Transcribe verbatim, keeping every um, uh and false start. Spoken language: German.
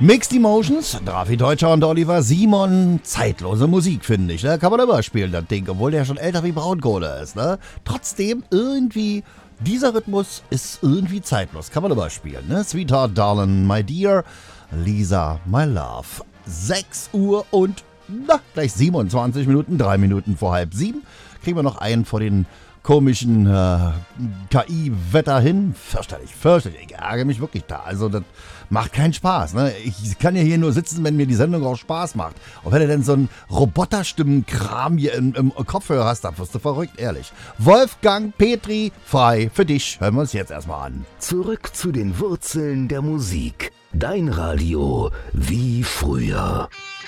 Mixed Emotions, Drafi Deutscher und Oliver Simon. Zeitlose Musik, finde ich. Ne? Kann man immer spielen, das Ding, obwohl der schon älter wie Braunkohle ist. Ne? Trotzdem irgendwie, dieser Rhythmus ist irgendwie zeitlos. Kann man immer spielen. Ne? Sweetheart, Darling, My Dear, Lisa, My Love. sechs Uhr und na, gleich siebenundzwanzig Minuten, drei Minuten vor halb sieben. Kriegen wir noch einen vor den komischen äh, K I-Wetter hin. Fürchterlich, fürchterlich. Ich ärgere mich wirklich da. Also das macht keinen Spaß. Ne? Ich kann ja hier nur sitzen, wenn mir die Sendung auch Spaß macht. Und wenn du denn so einen Roboterstimmenkram hier im, im Kopfhörer hast, dann wirst du verrückt, ehrlich. Wolfgang Petri, frei für dich. Hören wir uns jetzt erstmal an. Zurück zu den Wurzeln der Musik. Dein Radio wie früher.